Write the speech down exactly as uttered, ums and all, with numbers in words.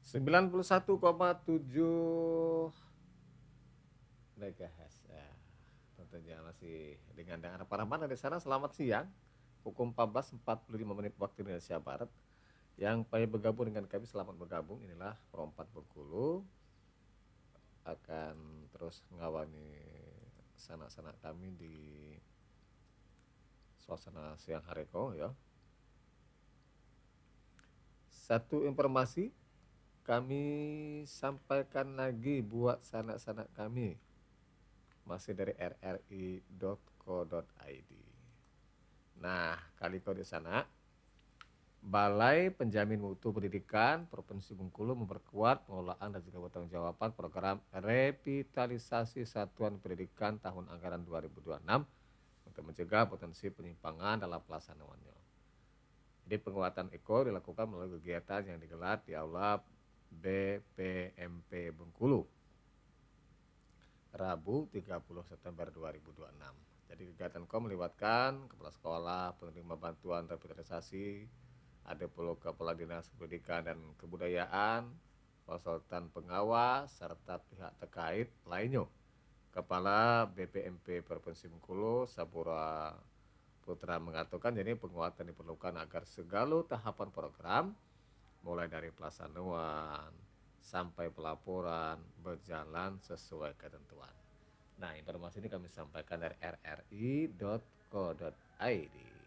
sembilan puluh satu koma tujuh megahertz. Ya, tentunya masih dengan dengan harapan di sana. Selamat siang. Pukul empat belas empat puluh lima menit waktu Indonesia Barat. Yang pengen bergabung dengan kami selamat bergabung. Inilah Pro empat Bengkulu akan terus mengawani sanak-sanak kami di suasana siang hari ko ya. Satu informasi kami sampaikan lagi buat sanak-sanak kami masih dari r r i dot co dot i d. Nah, kali kau di sana, Balai Penjamin Mutu Pendidikan Provinsi Bengkulu memperkuat pengelolaan dan juga pertanggungjawaban program revitalisasi satuan pendidikan tahun anggaran dua ribu dua puluh enam untuk mencegah potensi penyimpangan dalam pelaksanaannya. Jadi penguatan Eko dilakukan melalui kegiatan yang digelar di Aula B P M P Bengkulu Rabu tiga puluh September dua ribu dua puluh enam. Jadi kegiatan Ko melibatkan kepala sekolah, penerima bantuan revitalisasi, ada pula kepala dinas pendidikan dan kebudayaan, konsultan pengawas, serta pihak terkait lainnya. Kepala B P M P Provinsi Bengkulu, Sapura Putra mengatakan jadi penguatan diperlukan agar segala tahapan program mulai dari pelaksanaan sampai pelaporan berjalan sesuai ketentuan. Nah, informasi ini kami sampaikan dari r r i dot co dot i d.